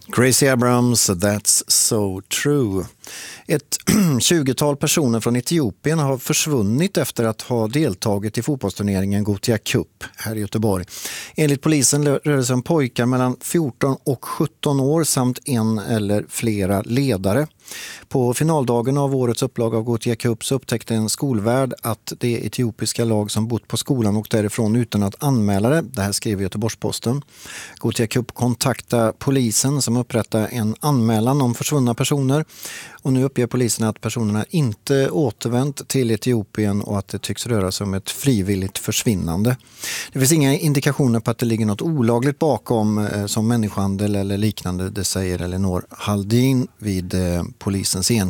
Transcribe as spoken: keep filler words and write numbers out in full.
Gracie Abrams, That's So True. Ett tjugotal personer från Etiopien har försvunnit efter att ha deltagit i fotbollsturneringen Gothia Cup här i Göteborg. Enligt polisen rör det sig om pojkar mellan fjorton och sjutton år samt en eller flera ledare. På finaldagen av årets upplag av Gothia Cup så upptäckte en skolvärd att det etiopiska lag som bott på skolan och därifrån utan att anmäla det. Det här skriver Göteborgs-Posten. Gothia Cup kontaktade polisen som upprättade en anmälan om försvunna personer. Och nu uppger polisen att personerna inte återvänt till Etiopien och att det tycks röra sig om ett frivilligt försvinnande. Det finns inga indikationer på att det ligger något olagligt bakom eh, som människohandel eller liknande, det säger Elinor Haldin vid eh, polisens enhet.